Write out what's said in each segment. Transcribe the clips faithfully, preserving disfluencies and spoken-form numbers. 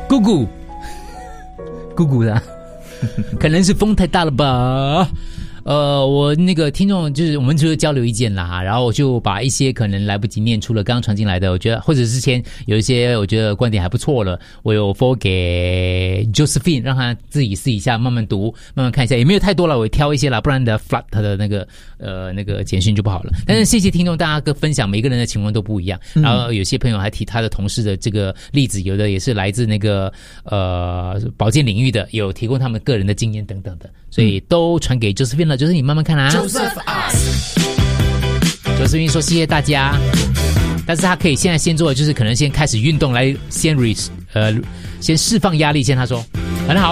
姑姑，姑姑的，可能是风太大了吧。呃，我那个听众就是我们就是交流意见啦哈，然后我就把一些可能来不及念出了刚刚传进来的，我觉得或者之前有一些我觉得观点还不错了，我有 forward 给 Josephine 让他自己试一下，慢慢读，慢慢看一下，也没有太多了，我挑一些啦，不然的 flat 他的那个呃那个简讯就不好了。但是谢谢听众大家的分享，每个人的情况都不一样，然后有些朋友还提他的同事的这个例子，有的也是来自那个呃保健领域的，有提供他们个人的经验等等的，所以都传给 Josephine 了。就是你慢慢看啊 Joseph ask Josephine 说谢谢大家，但是他可以现在先做的就是可能先开始运动来先 re 呃先释放压力先，他说很好，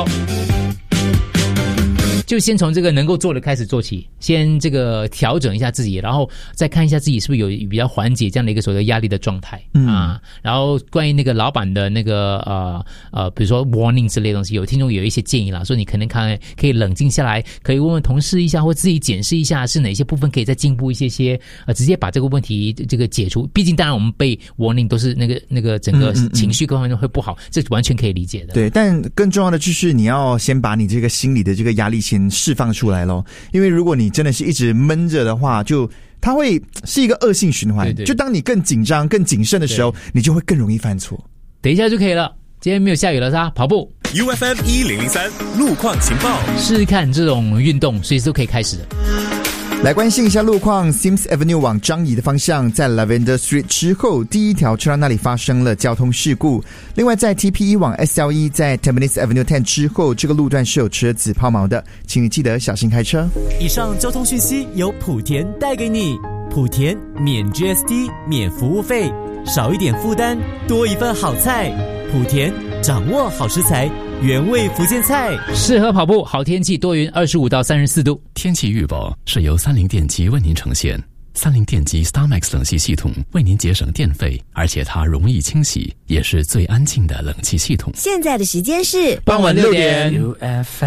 就先从这个能够做的开始做起，先这个调整一下自己，然后再看一下自己是不是有比较缓解这样的一个所谓的压力的状态、嗯、啊。然后关于那个老板的那个呃呃，比如说 warning 之类的东西，有听众有一些建议啦，说你可能看可以冷静下来，可以问问同事一下，或自己检视一下是哪些部分可以再进步一些些，呃，直接把这个问题这个解除。毕竟当然我们被 warning 都是那个那个整个情绪各方面会不好，嗯嗯嗯，这完全可以理解的。 对，但更重要的就是你要先把你这个心理的这个压力先释放出来咯，因为如果你真的是一直闷着的话，就它会是一个恶性循环。对对，就当你更紧张更谨慎的时候，你就会更容易犯错。 等一下就可以了，今天没有下雨了是吧？跑步 U F M 一零零三路况情报， 试试看这种运动随时都可以开始的。 来关心一下路况 Sims Avenue 往张仪的方向，在 Lavender Street 之后第一条车道那里发生了交通事故。另外在 T P E 往 S L E 在 Tampines Avenue 十之后，这个路段是有车子抛锚的，请你记得小心开车。 以上交通讯息由莆田带给你，莆田免 G S T 免服务费，少一点负担，多一份好菜。莆田掌握好食材，原味福建菜， 适合跑步，好天气，多云，二十五到三十四度。 天气预报是由三菱电机为您呈现。三菱电机 StarMax 冷气系统为您节省电费，而且它容易清洗，也是最安静的冷气系统。 现在的时间是傍晚六点。